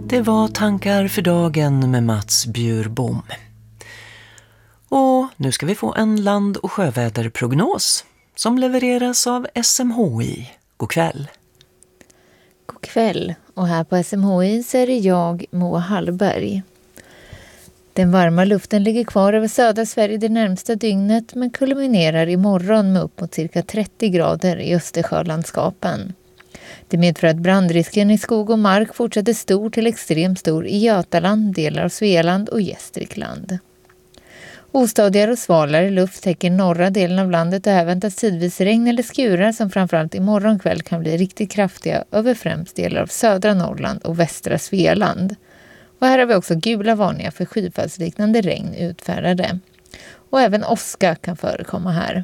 Det var tankar för dagen med Mats Bjurbom. Och nu ska vi få en land- och sjöväderprognos som levereras av SMHI. God kväll. God kväll, och här på SMHI så är det jag, Moa Hallberg. Den varma luften ligger kvar över södra Sverige det närmsta dygnet men kulminerar imorgon med upp mot cirka 30 grader i Östersjölandskapen. Det medför att brandrisken i skog och mark fortsätter stor till extremt stor i Götaland, delar av Svealand och Gästrikland. Ostadigare och svalare luft täcker norra delen av landet och här väntas tidvis regn eller skurar som framförallt imorgon kväll kan bli riktigt kraftiga över främst delar av södra Norrland och västra Svealand. Och här har vi också gula varningar för skyfallsliknande regn utfärdade. Och även åska kan förekomma här.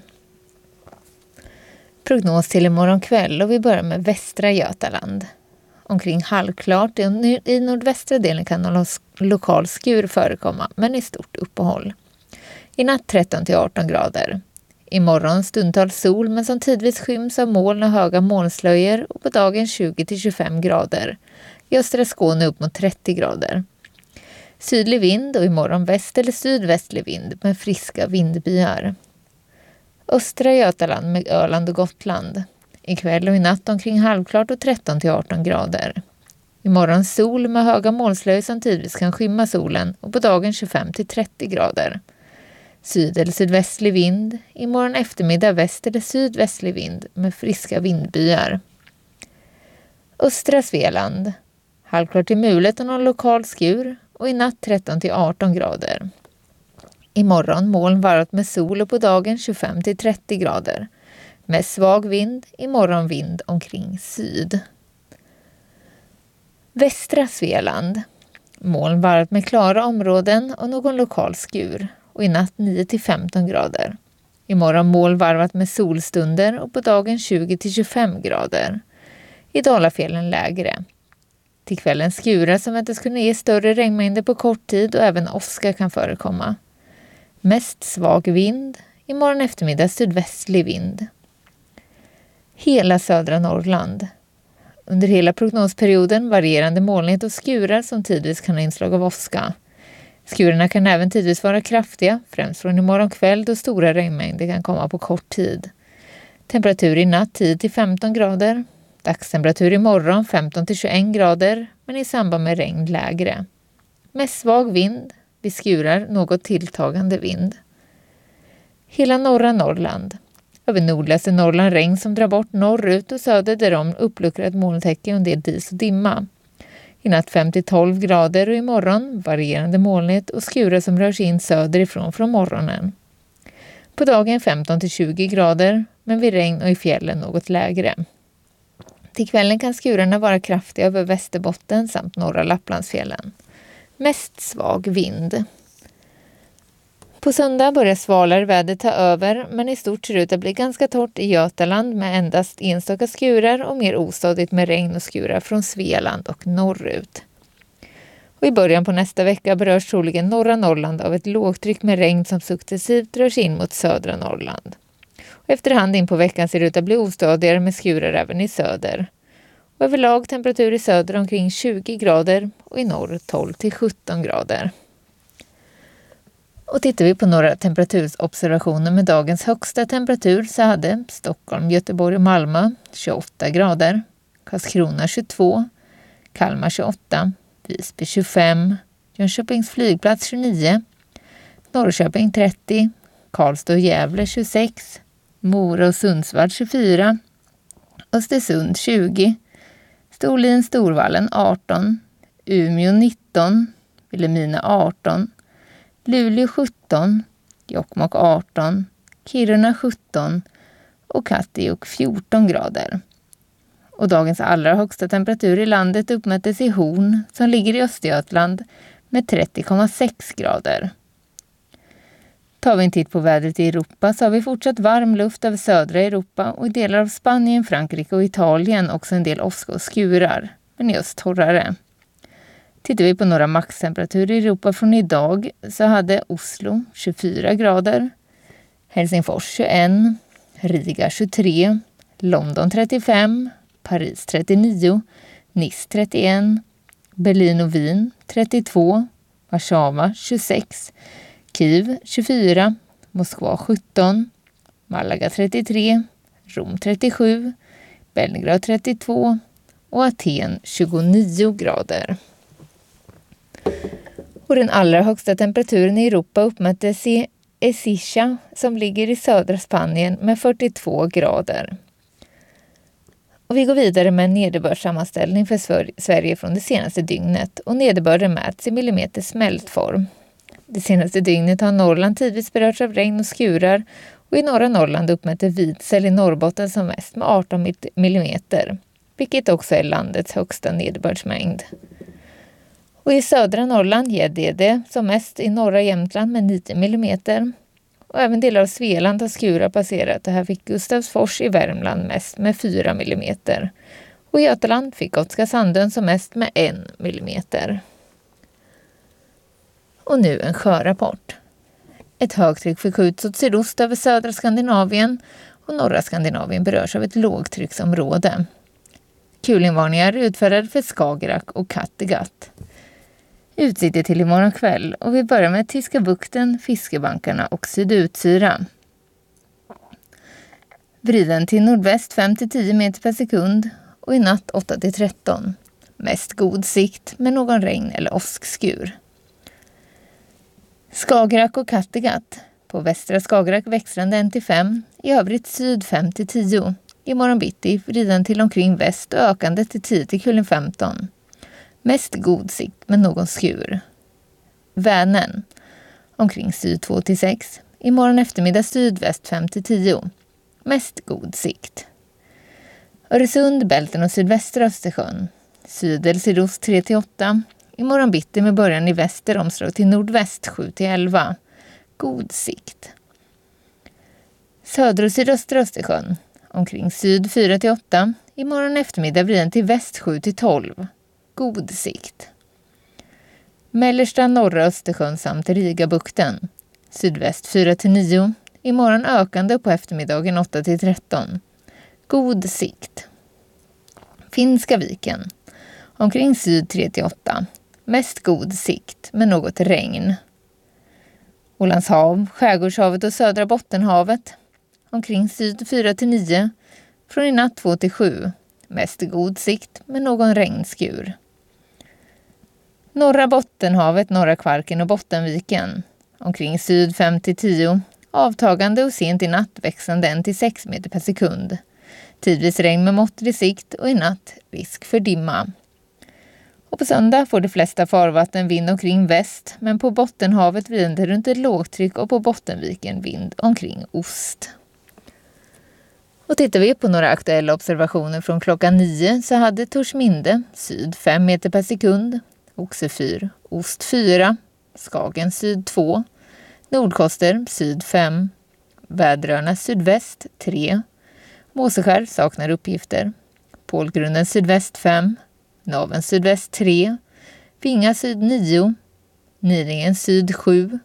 Prognos till imorgon kväll, och vi börjar med västra Götaland. Omkring halvklart i nordvästra delen kan någon lokal skur förekomma, men i stort uppehåll. I natt 13-18 grader. Imorgon stundtals sol men som tidvis skyms av moln och höga molnslöjor och på dagen 20-25 grader. I östra Skåne upp mot 30 grader. Sydlig vind och imorgon väst- eller sydvästlig vind med friska vindbyar. Östra Götaland med Öland och Gotland. Ikväll och i natt omkring halvklart och 13-18 grader. Imorgon sol med höga molnslöjor som tidvis kan skymma solen och på dagen 25-30 grader. Syd- eller sydvästlig vind. Imorgon eftermiddag väst- eller sydvästlig vind med friska vindbyar. Östra Svealand. Halvklart till mulet och någon lokal skur och i natt 13-18 grader. Imorgon moln varvat med sol och på dagen 25-30 grader. Med svag vind, imorgon vind omkring syd. Västra Svealand. Moln varvat med klara områden och någon lokal skur och i natt 9-15 grader. Imorgon moln varvat med solstunder och på dagen 20-25 grader. I Dalafjällen lägre. Till kvällen skurar som väntas kunna ge större regnmängder på kort tid och även åska kan förekomma. Mest svag vind, imorgon eftermiddag sydvästlig vind. Hela södra Norrland. Under hela prognosperioden varierande molnighet och skurar som tidvis kan ha inslag av åska. Skurarna kan även tidvis vara kraftiga, främst från imorgon kväll då stora regnmängder kan komma på kort tid. Temperatur i natt 10-15 grader. Dagstemperatur imorgon 15-21 grader, men i samband med regn lägre. Med svag vind, vid skurar något tilltagande vind. Hela norra Norrland. Över nordligaste Norrland regn som drar bort norrut och söder därom uppluckrat molntäcke och en del dis och dimma. I natt 5-12 grader och imorgon varierande molnighet och skurar som rör sig in söderifrån från morgonen. På dagen 15-20 grader, men vid regn och i fjällen något lägre. Till kvällen kan skurarna vara kraftiga över Västerbotten samt norra Lapplandsfjällen. Mest svag vind. På söndag börjar svalare väder ta över, men i stort ser det ut att bli ganska torrt i Götaland med endast enstaka skurar och mer ostadigt med regn och skurar från Svealand och norrut. Och i början på nästa vecka berörs troligen norra Norrland av ett lågtryck med regn som successivt rör sig in mot södra Norrland. Och efterhand in på veckan ser det ut att bli ostadigare med skurar även i söder. Och överlag temperatur i söder omkring 20 grader och i norr 12-17 grader. Och tittar vi på några temperaturobservationer med dagens högsta temperatur så hade Stockholm, Göteborg och Malmö 28 grader, Karlskrona 22, Kalmar 28, Visby 25, Jönköpings flygplats 29, Norrköping 30, Karlstad och Gävle 26, Mora och Sundsvall 24, Östersund 20, Storlien Storvallen 18, Umeå 19, Vilhelmina 18, Luleå 17, Jokkmokk 18, Kiruna 17 och Kattegatt 14 grader. Och dagens allra högsta temperatur i landet uppmättes i Horn som ligger i Östergötland med 30,6 grader. Tar vi en titt på vädret i Europa så har vi fortsatt varm luft över södra Europa och i delar av Spanien, Frankrike och Italien också en del åska och skurar, men i öst torrare. Tittar vi på några maxtemperaturer i Europa från idag så hade Oslo 24 grader, Helsingfors 21, Riga 23, London 35, Paris 39, Nice 31, Berlin och Wien 32, Warszawa 26, Kiev 24, Moskva 17, Malaga 33, Rom 37, Belgrad 32 och Aten 29 grader. Och den allra högsta temperaturen i Europa uppmättes i Écija som ligger i södra Spanien med 42 grader. Och vi går vidare med en nederbördssammanställning för Sverige från det senaste dygnet och nederbörden mäts i millimeter smältform. Det senaste dygnet har Norrland tidvis berörts av regn och skurar och i norra Norrland uppmätte Vidsel i Norrbotten som mest med 18 millimeter, vilket också är landets högsta nederbördsmängd. Och i södra Norrland Gäddede som mest i norra Jämtland med 9 millimeter. Och även delar av Svealand har skurar passerat och här fick Gustavsfors i Värmland mest med 4 millimeter. Och i Götaland fick Gotska Sandön som mest med 1 millimeter. Och nu en sjörapport. Ett högtryck förskjuts åt sydost över södra Skandinavien och norra Skandinavien berörs av ett lågtrycksområde. Kulingvarningar är utfärdade för Skagerrak och Kattegatt. Utsikter till imorgon kväll och vi börjar med Tyska bukten, Fiskebankarna och Sydutsyra. Vriden till nordväst 5-10 meter per sekund och i natt 8-13. Mest god sikt med någon regn- eller åskskur. Skagerrak och Kattegatt. På västra Skagerrak växlande 1-5, i övrigt syd 5-10. Imorgon bitti vriden till omkring väst och ökande till 10 till kullen 15. Mest god sikt med någon skur. Vänern. Omkring syd 2-6. Imorgon eftermiddag sydväst 5-10. Mest god sikt. Öresund, Bälten och sydvästra Östersjön. Sydel sydost 3-8. Imorgon bitti med början i väster omslag till nordväst 7-11. God sikt. Södra och sydöstra Östersjön. Omkring syd 4-8. Imorgon eftermiddag vriden till väst 7-12. God sikt. Mellersta norra Östersjön samt Rigabukten. Sydväst 4-9. Imorgon ökande på eftermiddagen 8-13. God sikt. Finska viken. Omkring syd 3-8. Mest god sikt med något regn. Ålandshav, Skärgårdshavet och södra Bottenhavet. Omkring syd 4-9. Från i natt 2-7. Mest god sikt med någon regnskur. Norra Bottenhavet, norra Kvarken och Bottenviken. Omkring syd 5-10. Avtagande och sent i natt växande 1-6 meter per sekund. Tidvis regn med måttlig sikt och i natt risk för dimma. Och på söndag får de flesta farvatten vind omkring väst, men på Bottenhavet vrider runt ett lågtryck och på Bottenviken vind omkring ost. Och tittar vi på några aktuella observationer från klockan 9 så hade Torsminde syd 5 meter per sekund, Oxefyr ost 4, Skagen syd 2, Nordkoster syd 5, Väderöarna sydväst 3, Måseskär saknar uppgifter, Pålgrunden sydväst 5, Naven sydväst 3, Vinga syd 9, Nidingen syd 7,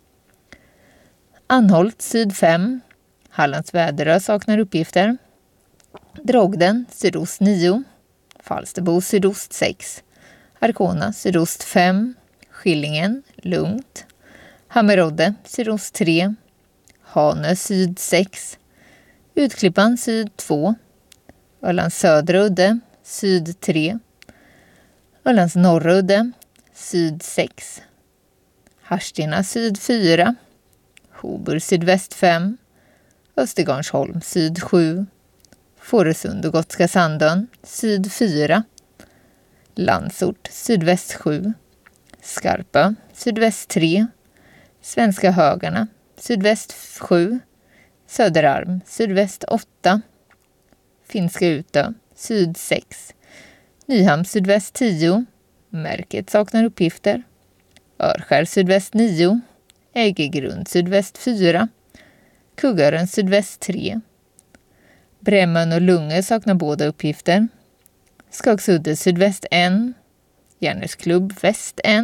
Anholt syd 5, Hallands Väderö saknar uppgifter, Drogden sydost 9, Falsterbo sydost 6, Arkona sydost 5, Skillingen lugnt, Hammerodde sydost 3, Hanö syd 6, Utklippan syd 2, Ölands södra udde syd 3, Ölands norra udde syd 6, Harstina syd 4, Hobur sydväst 5, Östergarnsholm syd 7, Fårösund och Gotska Sandön syd 4, Landsort sydväst 7, Skarpö sydväst 3, Svenska Högarna sydväst 7, Söderarm sydväst 8, Finska Utö syd 6, Nyhamn sydväst 10, Märket saknar uppgifter, Örskär sydväst 9, Äggegrund sydväst 4, Kuggarön sydväst 3, Brämmön och Lunge saknar båda uppgifter, Skagsudde sydväst 1, Järnesklubb väst 1,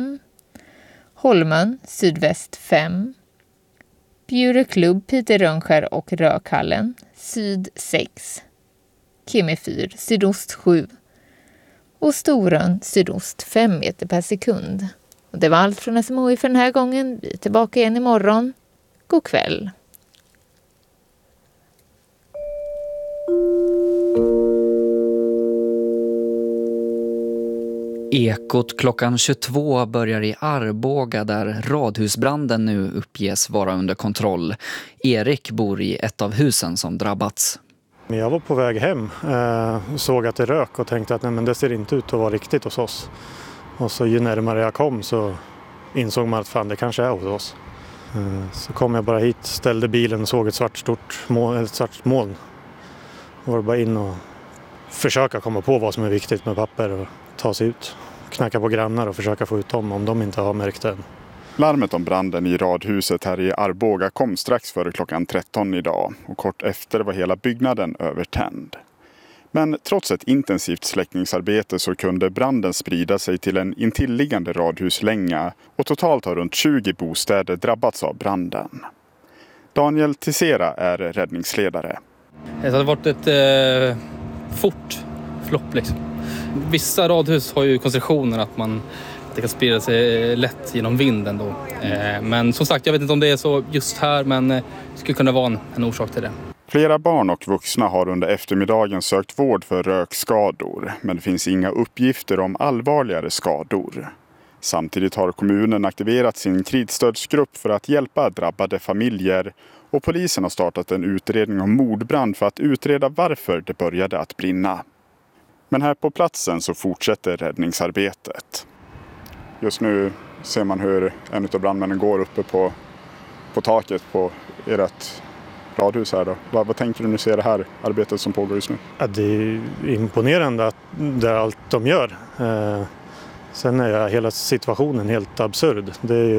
Holmön sydväst 5, Bjureklubb, Pite Rönnskär och Rökallen syd 6, Kemifyr sydost 7, och Storön sydost 5 meter per sekund. Och det var allt från SMHI för den här gången. Vi är tillbaka igen imorgon. God kväll! Ekot klockan 22 börjar i Arboga där radhusbranden nu uppges vara under kontroll. Erik bor i ett av husen som drabbats. Jag var på väg hem och såg att det rök och tänkte att nej, men det ser inte ut att vara riktigt hos oss. Och så ju närmare jag kom så insåg man att fan, det kanske är hos oss. Så kom jag bara hit, ställde bilen och såg ett svart moln. Och var bara in och försöka komma på vad som är viktigt med papper och ta sig ut. Knacka på grannar och försöka få ut dem om de inte har märkt det. Larmet om branden i radhuset här i Arboga kom strax före klockan 13 idag och kort efter var hela byggnaden övertänd. Men trots ett intensivt släckningsarbete så kunde branden sprida sig till en intilliggande radhuslänga och totalt har runt 20 bostäder drabbats av branden. Daniel Tissera är räddningsledare. Det har varit ett fort flopp liksom. Vissa radhus har ju konstruktionen att det kan sprida sig lätt genom vinden då. Men som sagt, jag vet inte om det är så just här, men det skulle kunna vara en orsak till det. Flera barn och vuxna har under eftermiddagen sökt vård för rökskador, men det finns inga uppgifter om allvarligare skador. Samtidigt har kommunen aktiverat sin krisstödsgrupp för att hjälpa drabbade familjer och polisen har startat en utredning om mordbrand för att utreda varför det började att brinna. Men här på platsen så fortsätter räddningsarbetet. Just nu ser man hur en av brandmännen går uppe på taket på ert radhus här då. Vad tänker du när du ser det här arbetet som pågår just nu? Ja, det är imponerande att det är allt de gör. Sen är hela situationen helt absurd.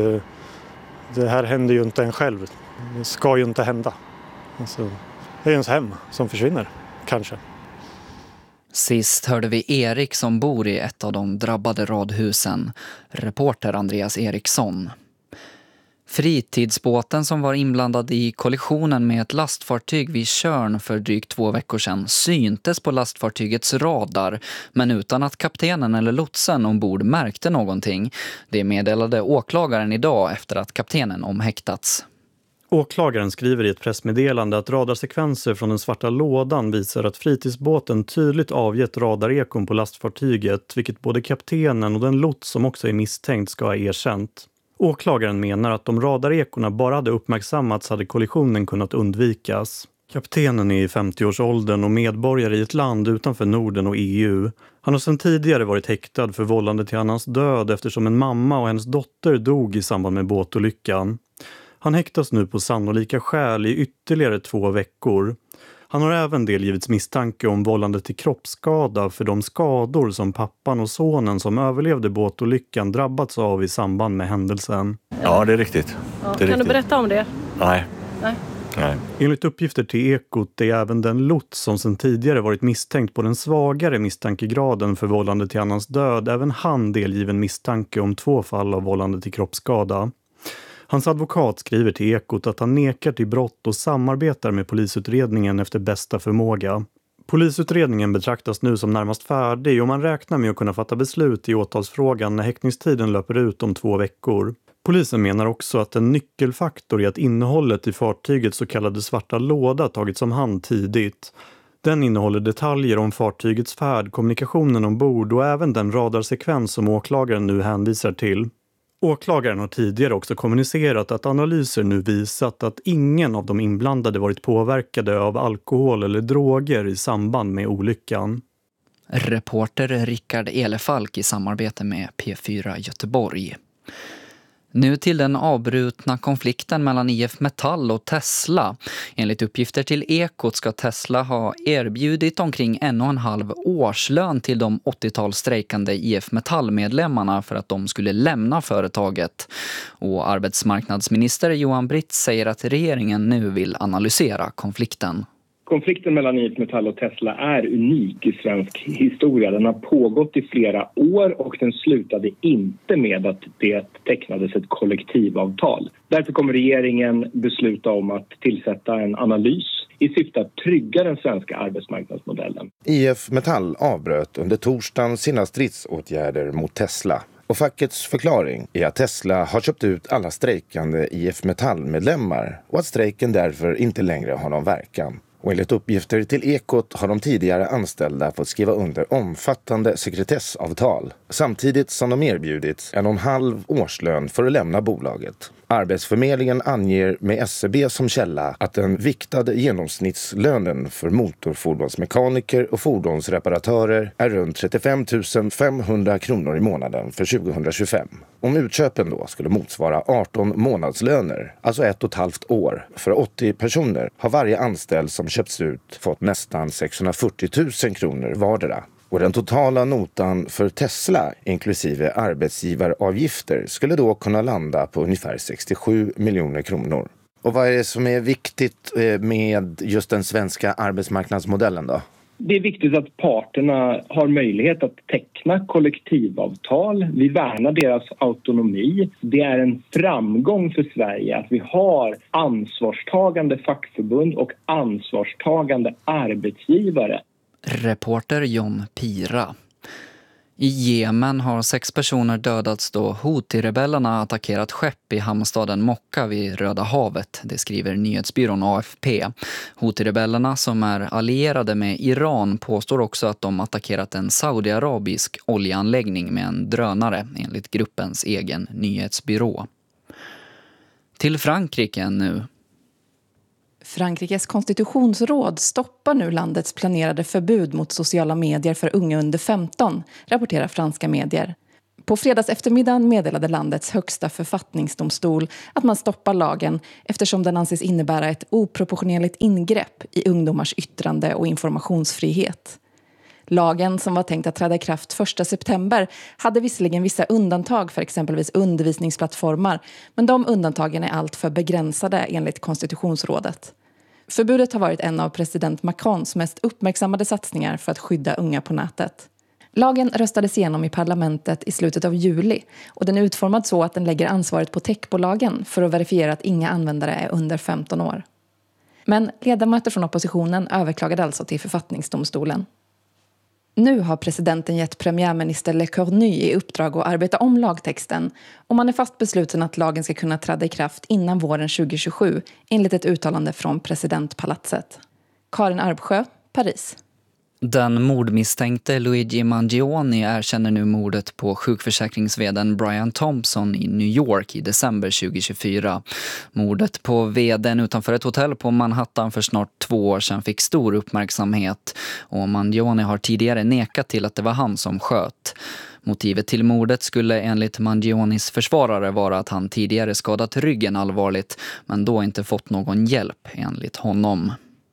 Det här händer ju inte en själv. Det ska ju inte hända. Alltså, det är ens hem som försvinner, kanske. Sist hörde vi Erik som bor i ett av de drabbade radhusen. Reporter Andreas Eriksson. Fritidsbåten som var inblandad i kollisionen med ett lastfartyg vid Tjörn för drygt 2 veckor sedan syntes på lastfartygets radar, men utan att kaptenen eller lotsen ombord märkte någonting. Det meddelade åklagaren idag efter att kaptenen omhäktats. Åklagaren skriver i ett pressmeddelande att radarsekvenser från den svarta lådan visar att fritidsbåten tydligt avgett radarekon på lastfartyget, vilket både kaptenen och den lots som också är misstänkt ska ha erkänt. Åklagaren menar att om radarekorna bara hade uppmärksammats hade kollisionen kunnat undvikas. Kaptenen är i 50-årsåldern och medborgare i ett land utanför Norden och EU. Han har sedan tidigare varit häktad för vållande till annans död eftersom en mamma och hennes dotter dog i samband med båtolyckan. Han häktas nu på sannolika skäl i ytterligare 2 veckor. Han har även delgivits misstanke om vållande till kroppsskada för de skador som pappan och sonen som överlevde båtolyckan drabbats av i samband med händelsen. Ja, det är riktigt. Ja, kan du berätta om det? Nej. Enligt uppgifter till Ekot är även den lots som sedan tidigare varit misstänkt på den svagare misstankegraden för vållande till annans död, även han delgiven misstanke om 2 fall av vållande till kroppsskada. Hans advokat skriver till Ekot att han nekar till brott och samarbetar med polisutredningen efter bästa förmåga. Polisutredningen betraktas nu som närmast färdig och man räknar med att kunna fatta beslut i åtalsfrågan när häktningstiden löper ut om 2 veckor. Polisen menar också att en nyckelfaktor är att innehållet i fartygets så kallade svarta låda tagits om hand tidigt. Den innehåller detaljer om fartygets färd, kommunikationen ombord och även den radarsekvens som åklagaren nu hänvisar till. Åklagaren har tidigare också kommunicerat att analyser nu visat att ingen av de inblandade varit påverkade av alkohol eller droger i samband med olyckan. Reporter Rickard Elefalk i samarbete med P4 Göteborg. Nu till den avbrutna konflikten mellan IF Metall och Tesla. Enligt uppgifter till Ekot ska Tesla ha erbjudit omkring 1,5 årslön till de 80-tal strejkande IF Metall-medlemmarna för att de skulle lämna företaget. Och arbetsmarknadsminister Johan Britt säger att regeringen nu vill analysera konflikten. Konflikten mellan IF Metall och Tesla är unik i svensk historia. Den har pågått i flera år och den slutade inte med att det tecknades ett kollektivavtal. Därför kommer regeringen besluta om att tillsätta en analys i syfte att trygga den svenska arbetsmarknadsmodellen. IF Metall avbröt under torsdagen sina stridsåtgärder mot Tesla. Och fackets förklaring är att Tesla har köpt ut alla strejkande IF Metall-medlemmar och att strejken därför inte längre har någon verkan. Och enligt uppgifter till Ekot har de tidigare anställda fått skriva under omfattande sekretessavtal samtidigt som de erbjudits 1,5 årslön för att lämna bolaget. Arbetsförmedlingen anger med SCB som källa att den viktade genomsnittslönen för motorfordonsmekaniker och fordonsreparatörer är runt 35 500 kronor i månaden för 2025. Om utköpen då skulle motsvara 18 månadslöner, alltså 1,5 år, för 80 personer har varje anställd som köpts ut fått nästan 640 000 kronor vardera. Och den totala notan för Tesla, inklusive arbetsgivaravgifter, skulle då kunna landa på ungefär 67 miljoner kronor. Och vad är det som är viktigt med just den svenska arbetsmarknadsmodellen då? Det är viktigt att parterna har möjlighet att teckna kollektivavtal. Vi värnar deras autonomi. Det är en framgång för Sverige att vi har ansvarstagande fackförbund och ansvarstagande arbetsgivare. Reporter John Pira. I Jemen har 6 personer dödats då Houthi-rebellerna attackerat skepp i hamnstaden Mokka vid Röda havet, det skriver nyhetsbyrån AFP. Houthi-rebellerna, som är allierade med Iran, påstår också att de attackerat en saudiarabisk oljeanläggning med en drönare, enligt gruppens egen nyhetsbyrå. Till Frankrike nu. Frankrikes konstitutionsråd stoppar nu landets planerade förbud mot sociala medier för unga under 15, rapporterar franska medier. På fredags eftermiddagen meddelade landets högsta författningsdomstol att man stoppar lagen eftersom den anses innebära ett oproportionerligt ingrepp i ungdomars yttrande- och informationsfrihet. Lagen, som var tänkt att träda i kraft 1 september, hade visserligen vissa undantag för exempelvis undervisningsplattformar, men de undantagen är allt för begränsade enligt konstitutionsrådet. Förbudet har varit en av president Macrons mest uppmärksammade satsningar för att skydda unga på nätet. Lagen röstades igenom i parlamentet i slutet av juli och den är utformad så att den lägger ansvaret på techbolagen för att verifiera att inga användare är under 15 år. Men ledamöter från oppositionen överklagade alltså till författningsdomstolen. Nu har presidenten gett premiärminister Le Cornu i uppdrag att arbeta om lagtexten och man är fast besluten att lagen ska kunna träda i kraft innan våren 2027 enligt ett uttalande från presidentpalatset. Karin Arbsjö, Paris. Den mordmisstänkte Luigi Mangione erkänner nu mordet på sjukförsäkringsveden Brian Thompson i New York i december 2024. Mordet på veden utanför ett hotell på Manhattan för snart 2 år sedan fick stor uppmärksamhet och Mangione har tidigare nekat till att det var han som sköt. Motivet till mordet skulle enligt Mangionis försvarare vara att han tidigare skadat ryggen allvarligt men då inte fått någon hjälp enligt honom.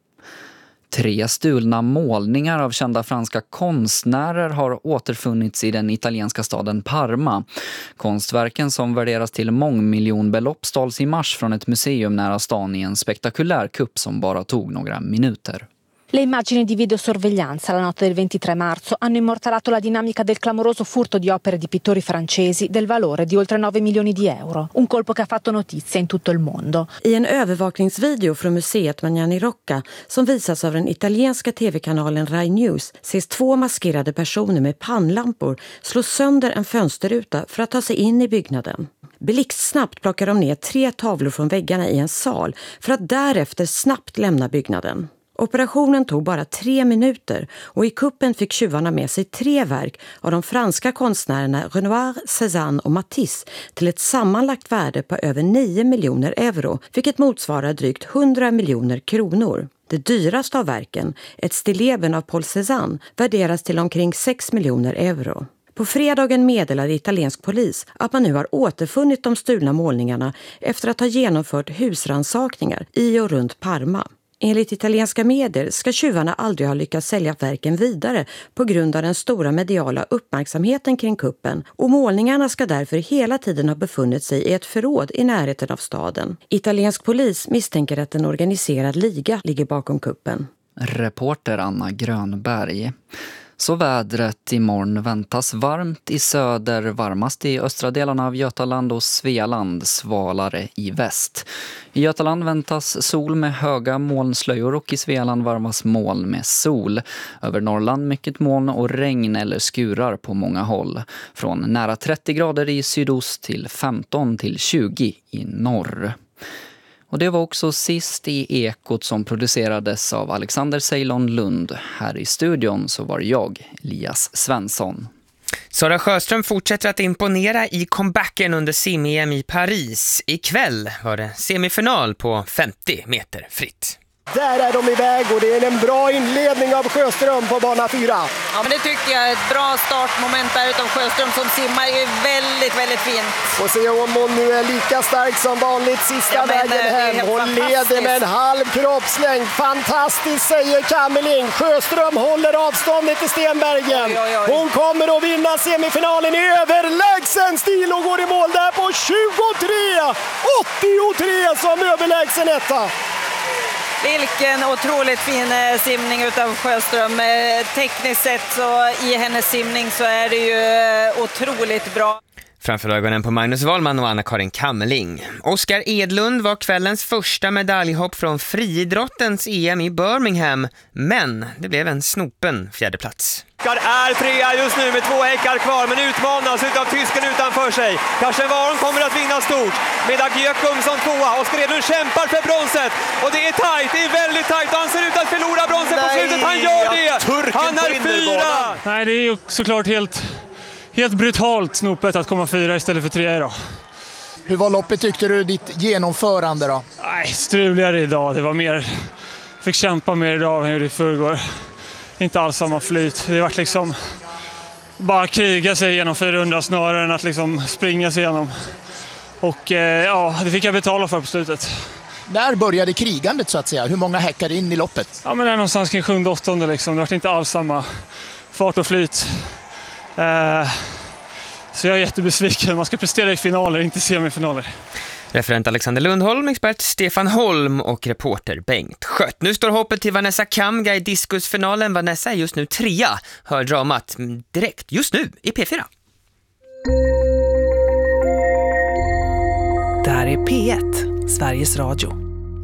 3 stulna målningar av kända franska konstnärer har återfunnits i den italienska staden Parma. Konstverken, som värderas till mångmiljonbelopp, stals i mars från ett museum nära stan i en spektakulär kupp som bara tog några minuter. Le immagini di videosorveglianza la notte del 23 marzo hanno immortalato la dinamica del clamoroso furto di opere di pittori francesi del valore di oltre 9 milioni di euro. Un colpo che ha fatto notizia in tutto il mondo. I en övervakningsvideo från museet Magnani Rocca som visas av den italienska tv-kanalen Rai News ses 2 maskerade personer med pannlampor slå sönder en fönsterruta för att ta sig in i byggnaden. Blixtsnabbt plockar de ner 3 tavlor från väggarna i en sal för att därefter snabbt lämna byggnaden. Operationen tog bara 3 minuter och i kuppen fick tjuvarna med sig 3 verk av de franska konstnärerna Renoir, Cézanne och Matisse till ett sammanlagt värde på över 9 miljoner euro, vilket motsvarar drygt 100 miljoner kronor. Det dyraste av verken, ett stilleben av Paul Cézanne, värderas till omkring 6 miljoner euro. På fredagen meddelade italiensk polis att man nu har återfunnit de stulna målningarna efter att ha genomfört husransakningar i och runt Parma. Enligt italienska medier ska tjuvarna aldrig ha lyckats sälja verken vidare på grund av den stora mediala uppmärksamheten kring kuppen och målningarna ska därför hela tiden ha befunnit sig i ett förråd i närheten av staden. Italiensk polis misstänker att en organiserad liga ligger bakom kuppen. Reporter Anna Grönberg. Så vädret imorgon väntas varmt i söder, varmast i östra delarna av Götaland och Svealand, svalare i väst. I Götaland väntas sol med höga molnslöjor och i Svealand varmas moln med sol. Över Norrland mycket moln och regn eller skurar på många håll. Från nära 30 grader i sydost till 15 till 20 i norr. Och det var också sist i Ekot som producerades av Alexander Ceylon Lund. Här i studion så var jag, Elias Svensson. Sara Sjöström fortsätter att imponera i comebacken under sim-EM i Paris. Ikväll var det semifinal på 50 meter fritt. Där är de iväg och det är en bra inledning av Sjöström på bana 4. Ja, men det tycker jag är ett bra startmoment där utav Sjöström som simmar är väldigt, väldigt fint. Och se om hon nu är lika stark som vanligt sista vägen hem. Hon leder med en halv kroppslängd. Fantastiskt, säger Kammeling. Sjöström håller avståndet till Stenbergen. Hon kommer att vinna semifinalen i överlägsen stil och går i mål där på 23,83 som överlägsen etta. Vilken otroligt fin simning utav Sjöström. Tekniskt sett så i hennes simning så är det ju otroligt bra. Framför ögonen på Magnus Wahlman och Anna-Karin Kammeling. Oskar Edlund var kvällens första medaljhopp från friidrottens EM i Birmingham. Men det blev en snopen fjärdeplats. Oskar är trea just nu med 2 häckar kvar, men utmanas utav tysken utanför sig. Karsten Warholm kommer att vinna stort med Agjökum som 2. Oskar Edlund kämpar för bronset och det är tajt, det är väldigt tajt. Han ser ut att förlora bronset på slutet, han gör det! Han är 4! Nej, det är ju såklart helt brutalt snopet att komma 4 istället för 3 idag. Hur var loppet tyckte du, ditt genomförande då? Nej, struligare idag. Det var mer, fick kämpa mer idag än jag gjorde i förrgår. Inte alls samma flyt. Det var liksom bara kriga sig genom 400 snarare än att liksom springa sig igenom. Och ja, det fick jag betala för på slutet. När började krigandet så att säga? Hur många häckade in i loppet? Ja, men det är någonstans kring 7-8 liksom. Det var inte alls samma fart och flyt. Så jag är jättebesviken. Man ska prestera i finaler, inte semifinaler. Referent Alexander Lundholm, expert Stefan Holm och reporter Bengt Skött. Nu står hoppet till Vanessa Kamga i diskusfinalen. Vanessa är just nu 3. Hör dramat direkt just nu i P4. Det här är P1, Sveriges Radio.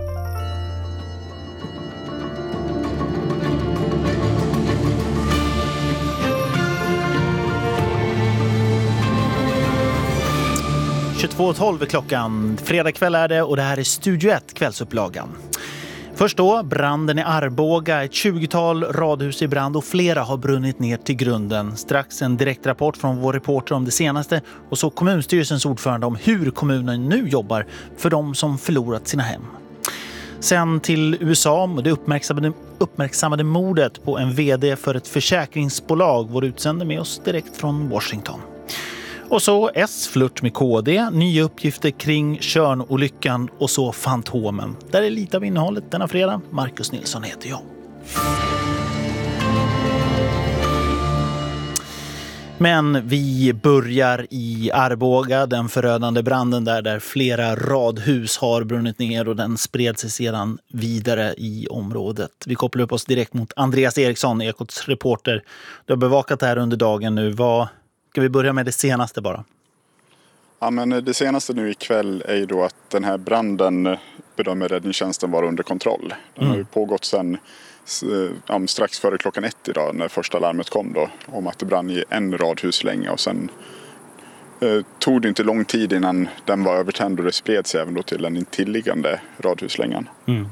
är klockan. Fredag kväll är det och det här är Studio 1, kvällsupplagan. Först då, branden i Arboga, ett 20-tal radhus i brand och flera har brunnit ner till grunden. Strax en direktrapport från vår reporter om det senaste och så kommunstyrelsens ordförande om hur kommunen nu jobbar för de som förlorat sina hem. Sen till USA och det uppmärksammade mordet på en vd för ett försäkringsbolag. Vår utsände med oss direkt från Washington. Och så S-flört med KD, nya uppgifter kring Tjörnolyckan och så Fantomen. Där är lite av innehållet denna fredag. Marcus Nilsson heter jag. Men vi börjar i Arboga, den förödande branden där flera radhus har brunnit ner och den spred sig sedan vidare i området. Vi kopplar upp oss direkt mot Andreas Eriksson, Ekots reporter. Du har bevakat det här under dagen nu. Ska vi börja med det senaste bara? Ja, men det senaste nu ikväll är ju då att den här branden bedömer räddningstjänsten vara under kontroll. Den har ju pågått sedan strax före klockan 1 idag när första larmet kom då om att det brann i en radhuslänga och sen tog det inte lång tid innan den var övertänd och det spred sig även då till den intilliggande radhuslängan.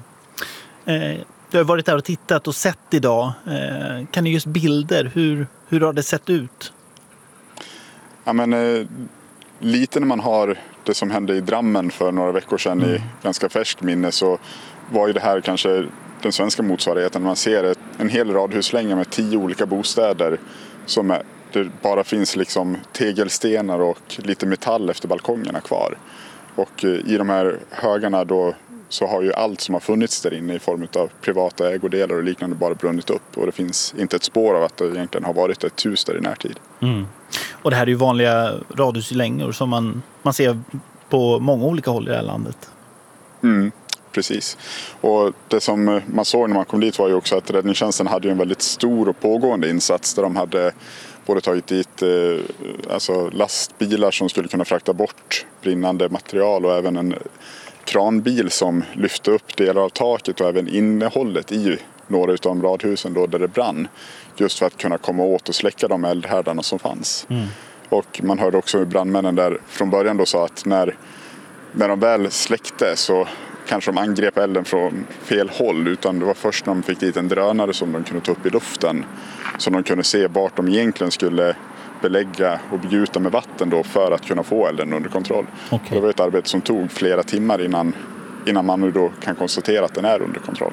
Du har varit där och tittat och sett idag. Kan du just bilder, hur har det sett ut? Ja, men lite när man har det som hände i Drammen för några veckor sedan i ganska färskt minne så var ju det här kanske den svenska motsvarigheten. Man ser en hel radhuslänga med 10 olika bostäder som det bara finns liksom tegelstenar och lite metall efter balkongerna kvar. Och i de här högarna då så har ju allt som har funnits där inne i form av privata ägodelar och liknande bara brunnit upp. Och det finns inte ett spår av att det egentligen har varit ett hus där i närtid. Och det här är ju vanliga radhuslängor som man ser på många olika håll i det här landet. Precis. Och det som man såg när man kom dit var ju också att räddningstjänsten hade ju en väldigt stor och pågående insats där de hade både tagit dit alltså lastbilar som skulle kunna frakta bort brinnande material och även en kranbil som lyfte upp delar av taket och även innehållet i några av de radhusen då där det brann. Just för att kunna komma åt och släcka de eldhärdarna som fanns. Och man hörde också hur brandmännen där från början då sa att när de väl släckte så kanske de angrep elden från fel håll, utan det var först när de fick dit en drönare som de kunde ta upp i luften som de kunde se vart de egentligen skulle belägga och begjuta med vatten då för att kunna få elden under kontroll. Okay. Det var ett arbete som tog flera timmar innan man nu då kan konstatera att den är under kontroll.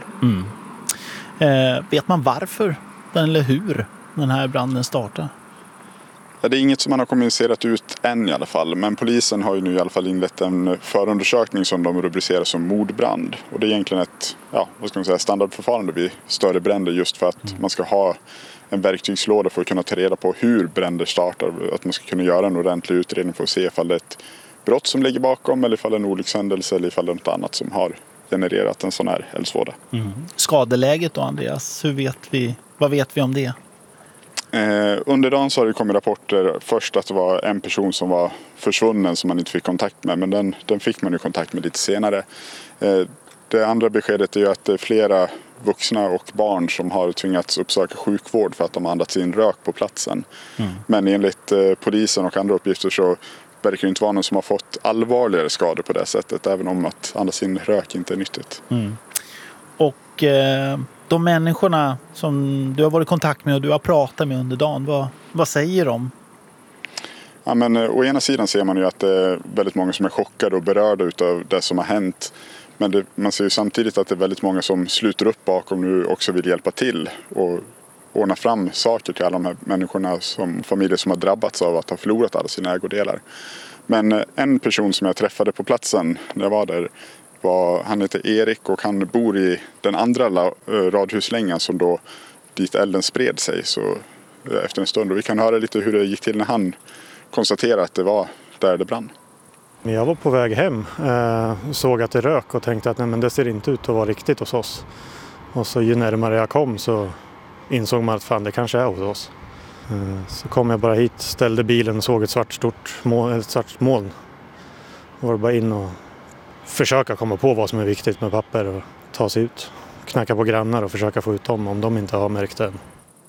Vet man varför eller hur den här branden startade? Ja, det är inget som man har kommunicerat ut än i alla fall, men polisen har ju nu i alla fall inlett en förundersökning som de rubricerar som mordbrand. Och det är egentligen ett standardförfarande vid större bränder just för att man ska ha en verktygslåda för att kunna ta reda på hur bränder startar. Att man ska kunna göra en ordentlig utredning för att se ifall det är ett brott som ligger bakom eller ifall det är en olyckshändelse eller ifall det är något annat som har genererat en sån här eldsvåda. Skadeläget då, Andreas, vad vet vi om det? Under dagen så har det kommit rapporter först att det var en person som var försvunnen som man inte fick kontakt med, men den fick man ju kontakt med lite senare. Det andra beskedet är ju att det är flera vuxna och barn som har tvingats uppsöka sjukvård för att de har andats in rök på platsen. Men enligt polisen och andra uppgifter så verkar det inte vara någon som har fått allvarligare skador på det sättet, även om att andas in rök inte är nyttigt. Och de människorna som du har varit i kontakt med och du har pratat med under dagen, vad säger de? Ja, men å ena sidan ser man ju att det är väldigt många som är chockade och berörda utav det som har hänt. Men man ser ju samtidigt att det är väldigt många som sluter upp bakom nu också vill hjälpa till och ordna fram saker till alla de här människorna, som familjer som har drabbats av att ha förlorat alla sina ägodelar. Men en person som jag träffade på platsen när jag var där, han heter Erik och han bor i den andra radhuslängan som då dit elden spred sig så efter en stund. Och vi kan höra lite hur det gick till när han konstaterade att det var där det brann. Jag var på väg hem, såg att det rök och tänkte att nej, men det ser inte ut att vara riktigt hos oss. Och så ju närmare jag kom så insåg man att fan, det kanske är hos oss. Så kom jag bara hit, ställde bilen och såg ett svart moln. Och var bara in och försöka komma på vad som är viktigt med papper och ta sig ut. Knacka på grannar och försöka få ut dem om de inte har märkt det.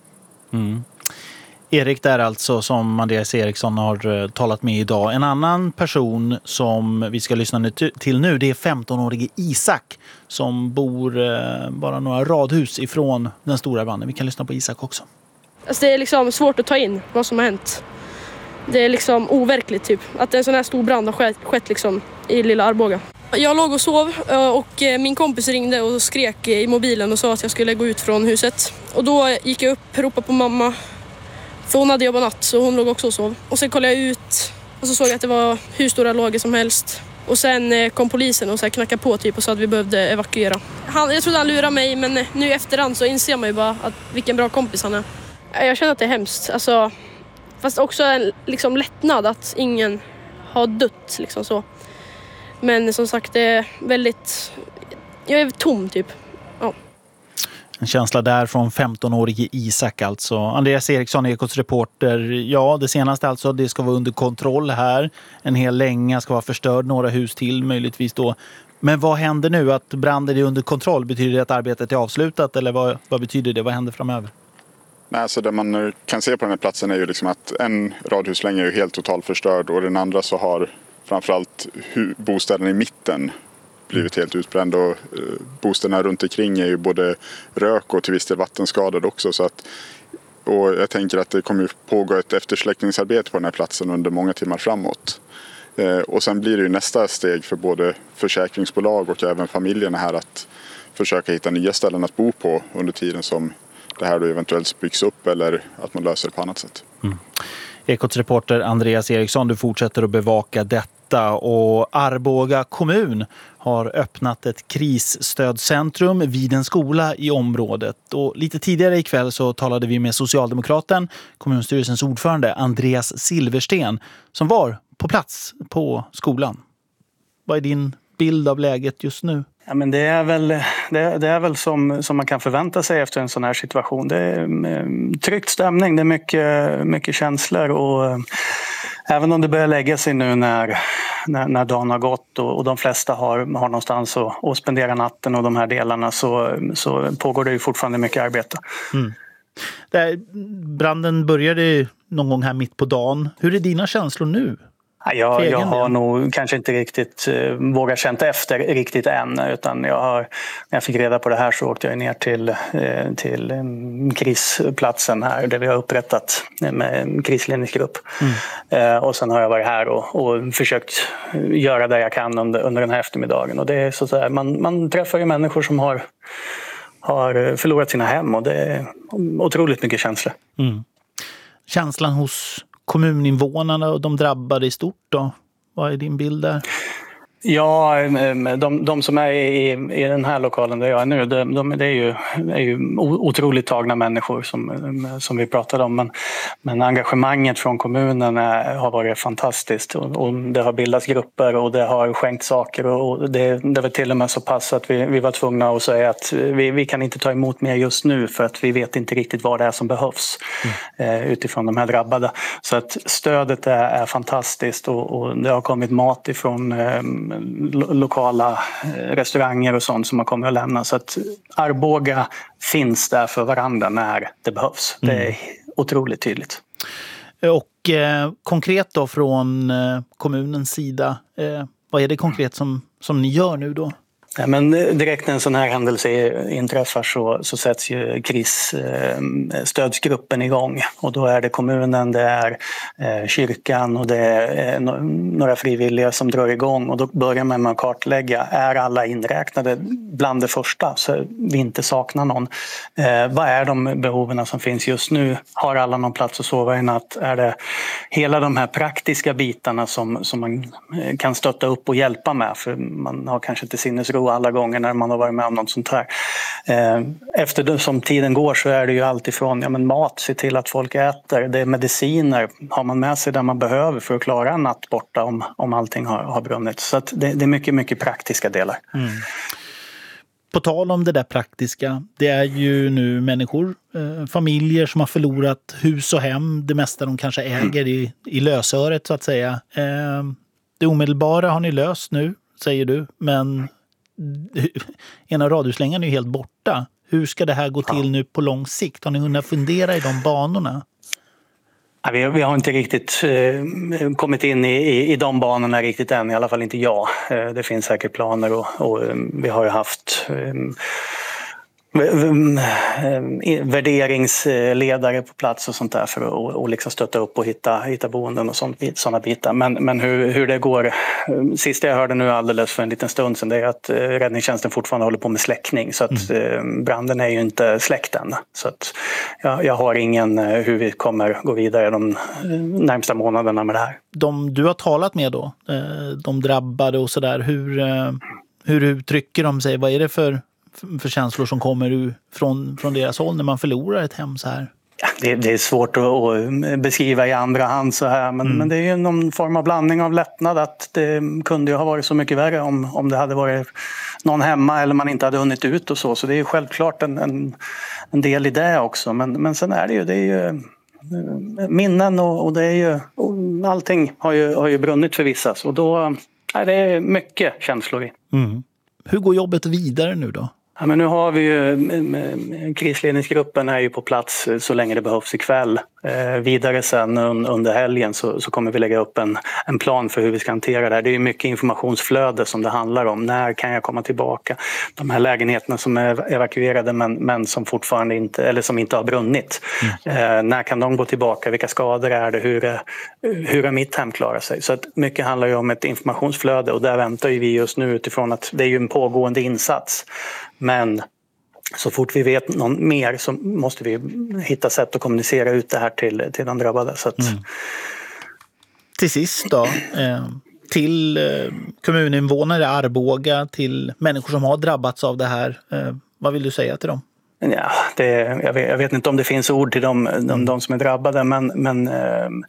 Erik där alltså, som Andreas Eriksson har talat med idag. En annan person som vi ska lyssna till nu, det är 15-årige Isak som bor bara några radhus ifrån den stora branden. Vi kan lyssna på Isak också. Alltså det är liksom svårt att ta in vad som har hänt. Det är liksom overkligt typ. Att en sån här stor brand har skett liksom i lilla Arboga. Jag låg och sov och min kompis ringde och skrek i mobilen och sa att jag skulle gå ut från huset. Och då gick jag upp och ropade på mamma. För hon hade jobbat natt så hon låg också och sov. Och sen kollade jag ut och så såg jag att det var hur stora lager som helst. Och sen kom polisen och så knackade på typ och sa att vi behövde evakuera. Jag trodde han lurade mig, men nu i efterhand så inser man ju bara att vilken bra kompis han är. Jag känner att det är hemskt. Alltså, fast också en liksom lättnad att ingen har dött liksom så. Men som sagt, det är väldigt... Jag är tom typ. Ja. En känsla där från 15-årige Isak alltså. Andreas Eriksson, Ekots reporter. Ja, det senaste alltså, det ska vara under kontroll här. En hel länga ska vara förstörd, några hus till möjligtvis då. Men vad händer nu? Att branden är under kontroll, betyder det att arbetet är avslutat? Eller vad betyder det? Vad händer framöver? Nej, så det man kan se på den här platsen är ju liksom att en radhuslänga är ju helt totalt förstörd och den andra så har framförallt bostäderna i mitten blivit helt utbränd och bostäderna runt omkring är ju både rök och till viss del vattenskadade också. Och jag tänker att det kommer pågå ett eftersläckningsarbete på den här platsen under många timmar framåt. Och sen blir det ju nästa steg för både försäkringsbolag och även familjerna här att försöka hitta nya ställen att bo på under tiden som det här då eventuellt byggs upp eller att man löser det på annat sätt. Ekots reporter Andreas Eriksson, du fortsätter att bevaka detta och Arboga kommun har öppnat ett krisstödcentrum vid en skola i området. Och lite tidigare ikväll så talade vi med socialdemokraten, kommunstyrelsens ordförande Andreas Silversten, som var på plats på skolan. Vad är din bild av läget just nu? Ja, men det är väl som man kan förvänta sig efter en sån här situation. Det är tryckt stämning, det är mycket känslor och även om det börjar lägga sig nu när dagen har gått och de flesta har någonstans att spendera natten och de här delarna så pågår det ju fortfarande mycket arbete. Mm. Branden började någon gång här mitt på dagen. Hur är dina känslor nu? Jag har nog kanske inte riktigt vågat känt efter riktigt än, utan när jag fick reda på det här så åkte jag ner till krisplatsen här där vi har upprättat med en krisledningsgrupp. Och sen har jag varit här och försökt göra det jag kan under den här eftermiddagen. Och det är så här, man träffar ju människor som har förlorat sina hem och det är otroligt mycket känslor. Mm. Känslan hos kommuninvånarna och de drabbade i stort då? Vad är din bild där? Ja, de som är i den här lokalen där jag är nu, det är ju otroligt tagna människor som vi pratade om. Men engagemanget från kommunen har varit fantastiskt. Och det har bildats grupper och det har skänkt saker. Och det var till och med så pass att vi var tvungna att säga att vi kan inte ta emot mer just nu för att vi vet inte riktigt vad det är som behövs utifrån de här drabbade. Så att stödet är fantastiskt och det har kommit mat ifrån lokala restauranger och sånt som har kommit att lämna. Så att Arboga finns där för varandra när det behövs. Det är otroligt tydligt. Och konkret då från kommunens sida, vad är det konkret som ni gör nu då? Ja, men direkt när en sån här händelse inträffar så sätts ju krisstödsgruppen igång. Och då är det kommunen, det är kyrkan och det är några frivilliga som drar igång. Och då börjar man med att kartlägga, är alla inräknade bland det första så vi inte saknar någon? Vad är de behoven som finns just nu? Har alla någon plats att sova i natt? Är det hela de här praktiska bitarna som man kan stötta upp och hjälpa med? För man har kanske inte sinnesro alla gånger när man har varit med om något sånt här. Efter som tiden går så är det ju alltifrån mat, se till att folk äter. Det är mediciner, har man med sig där man behöver för att klara en natt borta om allting har brunnit. Så att det är mycket, mycket praktiska delar. Mm. På tal om det där praktiska, det är ju nu människor, familjer som har förlorat hus och hem, det mesta de kanske äger i lösöret så att säga. Det omedelbara har ni löst nu, säger du, men ena radhuslängan är ju helt borta. Hur ska det här gå till nu på lång sikt? Har ni hunnit fundera i de banorna? Vi har inte riktigt kommit in i de banorna riktigt än, i alla fall inte jag. Det finns säkert planer och vi har ju haft värderingsledare på plats och sånt där för att liksom stötta upp och hitta boenden och sådana bitar. Men hur det går, sista jag hörde nu alldeles för en liten stund sedan, det är att räddningstjänsten fortfarande håller på med släckning så att branden är ju inte släckt än. Så att jag har ingen hur vi kommer gå vidare de närmsta månaderna med det här. De du har talat med då, de drabbade och sådär, hur uttrycker de sig? Vad är det för känslor som kommer från deras håll när man förlorar ett hem så här? Ja, det är svårt att beskriva i andra hand så här, men det är ju någon form av blandning av lättnad att det kunde ju ha varit så mycket värre om det hade varit någon hemma eller man inte hade hunnit ut och så det är ju självklart en del i det också, men sen är det är ju minnen och det är ju allting har ju brunnit för vissa, så då är det mycket känslor i. Mm. Hur går jobbet vidare nu då? Ja, men nu har vi ju, krisledningsgruppen är ju på plats så länge det behövs ikväll. Vidare sen under helgen så kommer vi lägga upp en plan för hur vi ska hantera det här. Det är ju mycket informationsflöde som det handlar om. När kan jag komma tillbaka? De här lägenheterna som är evakuerade men som fortfarande inte, eller som inte har brunnit. När kan de gå tillbaka? Vilka skador är det? Hur har mitt hem klarat sig? Så att mycket handlar ju om ett informationsflöde och där väntar ju vi just nu utifrån att det är ju en pågående insats. Men så fort vi vet någon mer så måste vi hitta sätt att kommunicera ut det här till de drabbade. Så att... Till sist då, till kommuninvånare, Arboga, till människor som har drabbats av det här. Vad vill du säga till dem? Ja, jag vet inte om det finns ord till de som är drabbade, men